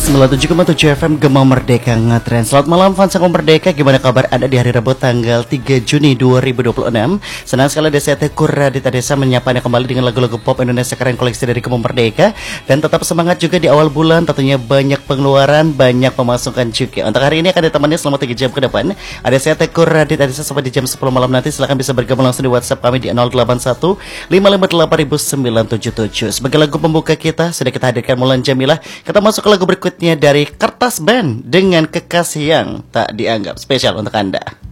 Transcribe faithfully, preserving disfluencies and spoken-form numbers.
sembilan puluh tujuh koma tujuh F M Gema Merdeka Ngetrend. Selamat malam fans Gema Merdeka, gimana kabar Anda di hari Rabu tanggal tiga Juni dua ribu dua puluh enam? Senang sekali ada saya Tekur Radita Desa menyapa Anda kembali dengan lagu-lagu pop Indonesia keren koleksi dari Gema Merdeka. Dan tetap semangat juga di awal bulan, tentunya banyak pengeluaran, banyak pemasukan juga. Untuk hari ini akan ditemani selama tiga jam ke depan. Ada saya Tekur Radita Desa sampai di jam sepuluh malam nanti. Silahkan bisa bergabung langsung di WhatsApp kami di nol delapan satu lima lima delapan sembilan tujuh tujuh. Sebagai lagu pembuka kita sudah kita hadirkan Mulan Jamilah. Kita masuk ke lagu berikutnya dari Kertas Band dengan Kekasih Yang Tak Dianggap, spesial untuk Anda.